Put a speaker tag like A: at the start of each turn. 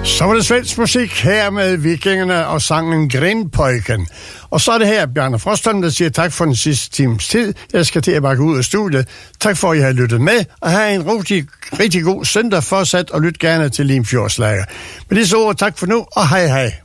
A: Så var det svensk musik her med Vikingerne og sangen Grindpojken. Og så er det her Bjarne Frostholm, der siger tak for den sidste times tid. Jeg skal til at bakke ud af studiet. Tak for, at I har lyttet med, og have en rigtig god søndag fortsat, og lyt gerne til Limfjordslager. Med disse ord, tak for nu, og hej hej.